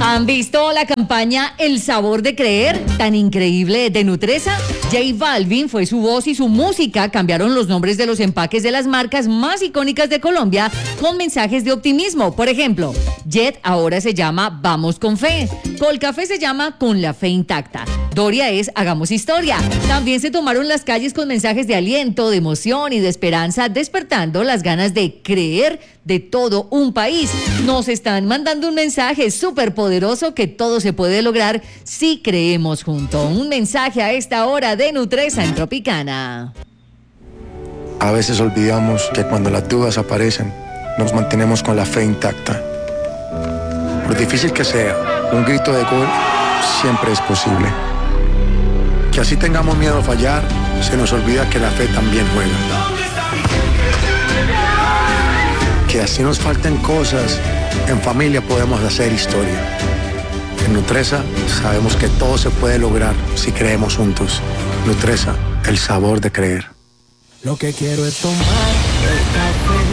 ¿Han visto la campaña El sabor de creer, tan increíble de Nutresa? J Balvin fue su voz y su música cambiaron los nombres de los empaques de las marcas más icónicas de Colombia con mensajes de optimismo. Por ejemplo, Jet ahora se llama Vamos con Fe, Colcafé se llama Con la Fe Intacta, Doria es Hagamos Historia. También se tomaron las calles con mensajes de aliento, de emoción y de esperanza, despertando las ganas de creer de todo un país. Nos están mandando un mensaje súper poderoso que todo se puede lograr si creemos juntos. Un mensaje a esta hora de Nutresa en Tropicana. A veces olvidamos que cuando las dudas aparecen, nos mantenemos con la fe intacta. Por difícil que sea, un grito de gol siempre es posible. Que así tengamos miedo a fallar, se nos olvida que la fe también juega. Que así nos falten cosas, en familia podemos hacer historia. En Nutresa sabemos que todo se puede lograr si creemos juntos. Nutresa, el sabor de creer. Lo que quiero es tomar el café